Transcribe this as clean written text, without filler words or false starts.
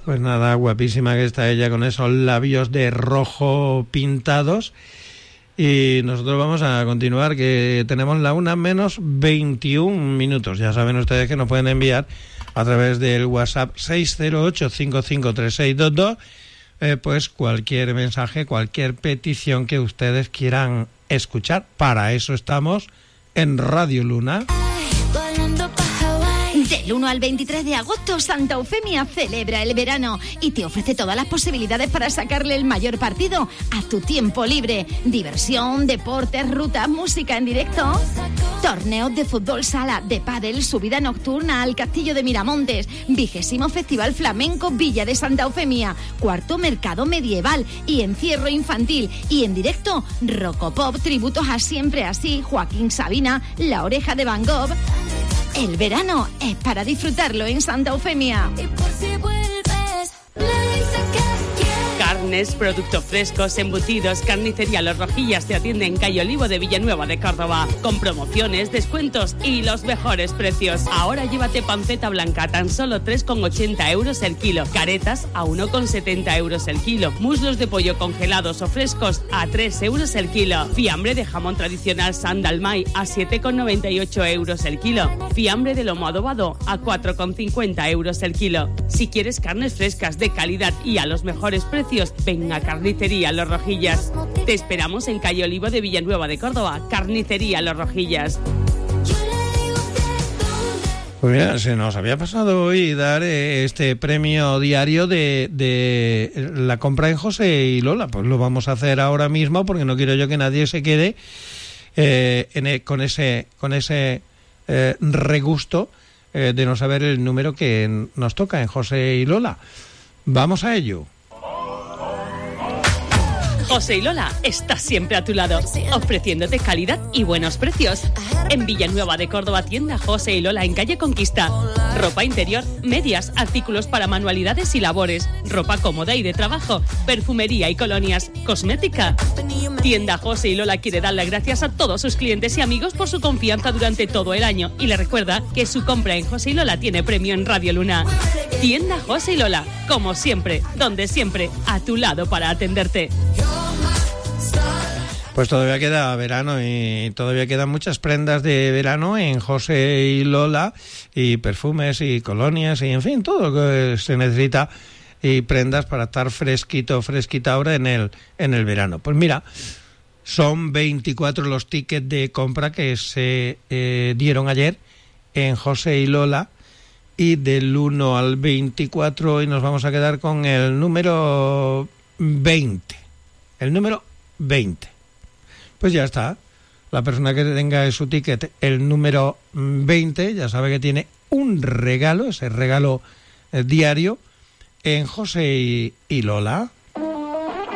Pues nada, guapísima que está ella con esos labios de rojo pintados. Y nosotros vamos a continuar, que tenemos la 1:21. Ya saben ustedes que nos pueden enviar a través del WhatsApp 608-553622 pues cualquier mensaje, cualquier petición que ustedes quieran escuchar. Para eso estamos en Radio Luna. Del 1 al 23 de agosto, Santa Eufemia celebra el verano y te ofrece todas las posibilidades para sacarle el mayor partido a tu tiempo libre. Diversión, deportes, rutas, música en directo, torneos de fútbol sala, de pádel, subida nocturna al Castillo de Miramontes, 20º Festival Flamenco Villa de Santa Eufemia, 4º Mercado Medieval y encierro infantil. Y en directo, Rocopop, tributos a Siempre Así, Joaquín Sabina, La Oreja de Van Gogh. El verano es para disfrutarlo en Santa Eufemia. Carnes, productos frescos, embutidos, carnicería Los Rojillas te atiende en Calle Olivo de Villanueva de Córdoba, con promociones, descuentos y los mejores precios. Ahora llévate panceta blanca a tan solo 3,80 euros el kilo, caretas a 1,70 euros el kilo, muslos de pollo congelados o frescos a 3 euros el kilo, fiambre de jamón tradicional Sandalmay a 7,98 euros el kilo, fiambre de lomo adobado a 4,50 euros el kilo. Si quieres carnes frescas de calidad y a los mejores precios, ven a Carnicería Los Rojillas. Te esperamos en Calle Olivo de Villanueva de Córdoba. Carnicería Los Rojillas. Pues mira, se nos había pasado hoy dar este premio diario de la compra en José y Lola. Pues lo vamos a hacer ahora mismo, porque no quiero yo que nadie se quede con ese regusto de no saber el número que nos toca en José y Lola. Vamos a ello. José y Lola está siempre a tu lado, ofreciéndote calidad y buenos precios. En Villanueva de Córdoba, tienda José y Lola en calle Conquista. Ropa interior, medias, artículos para manualidades y labores, ropa cómoda y de trabajo, perfumería y colonias, cosmética. Tienda José y Lola quiere darle gracias a todos sus clientes y amigos por su confianza durante todo el año y le recuerda que su compra en José y Lola tiene premio en Radio Luna. Tienda José y Lola, como siempre, donde siempre, a tu lado para atenderte. Pues todavía queda verano y todavía quedan muchas prendas de verano en José y Lola, y perfumes y colonias y en fin, todo lo que se necesita, y prendas para estar fresquita ahora en el verano. Pues mira, son 24 los tickets de compra que se dieron ayer en José y Lola, y del 1 al 24 hoy nos vamos a quedar con el número 20. El número 20. Pues ya está. La persona que tenga su ticket, el número 20, ya sabe que tiene un regalo, ese regalo diario, en José y Lola.